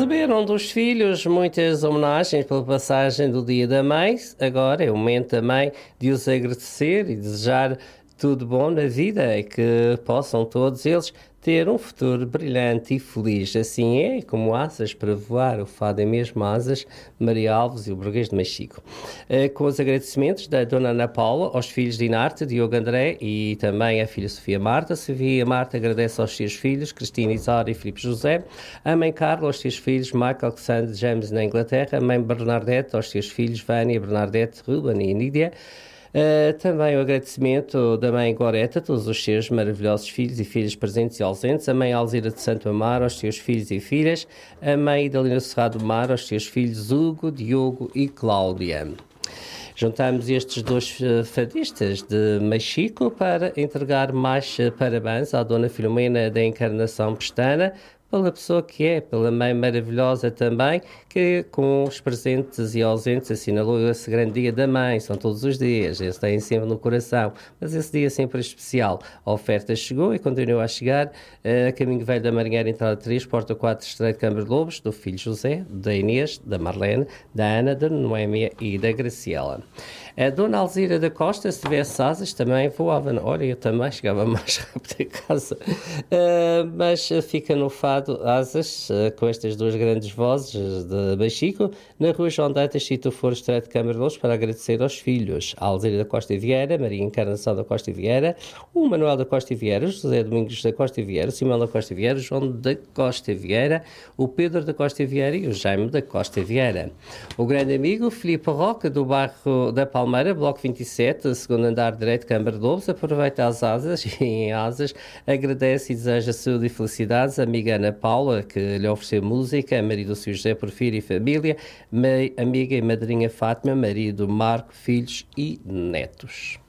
Receberam dos filhos muitas homenagens pela passagem do Dia da Mãe. Agora é o momento também de os agradecer e desejar tudo bom na vida e que possam todos eles ter um futuro brilhante e feliz. Assim é, como asas para voar, o fado é mesmo asas, Maria Alves e o burguês de Machico. Com os agradecimentos da Dona Ana Paula, aos filhos de Inarte, Diogo André e também a filha Sofia Marta. Sofia Marta agradece aos seus filhos, Cristina Isaura e Filipe José. A mãe Carla, aos seus filhos, Michael, Alexandre, James na Inglaterra. A mãe Bernadette, aos seus filhos, Vânia, Bernadette, Ruben e Nídia. Também o agradecimento da mãe Goreta, a todos os seus maravilhosos filhos e filhas presentes e ausentes, a mãe Alzira de Santo Amaro, aos seus filhos e filhas, a mãe Idalina Serrado Mar, aos seus filhos Hugo, Diogo e Cláudia. Juntamos estes dois fadistas de Machico para entregar mais parabéns à Dona Filomena da Encarnação Pestana, pela pessoa que é, pela mãe maravilhosa também, que com os presentes e ausentes assinalou esse grande dia da mãe. São todos os dias, eles têm sempre no coração, mas esse dia sempre é especial. A oferta chegou e continua a chegar a Caminho Velho da Marinheira, entrada 3, porta 4, Estreito de Câmara de Lobos, do filho José, da Inês, da Marlene, da Ana, da Noémia e da Graciela. A Dona Alzira da Costa, se tivesse asas, também voava. Olha, eu também chegava mais rápido a casa. Mas fica no fado asas, com estas duas grandes vozes de Machico, na rua João Dantas, Sítio Foro, Estreito de Câmara de Lobos, para agradecer aos filhos, a Alzira da Costa e Vieira, Maria Encarnação da Costa e Vieira, o Manuel da Costa e Vieira, José Domingos da Costa e Vieira, o Simão da Costa e Vieira, o João da Costa e Vieira, o Pedro da Costa e Vieira e o Jaime da Costa e Vieira. O grande amigo Filipe Roca, do bairro da Palmeira, Bloco 27, segundo andar direito, Câmara de Lobos, aproveita as asas e em asas agradece e deseja saúde e felicidades à amiga Ana Paula, que lhe ofereceu música, a marido Sr. José Porfírio e família, amiga e madrinha Fátima, marido Marco, filhos e netos.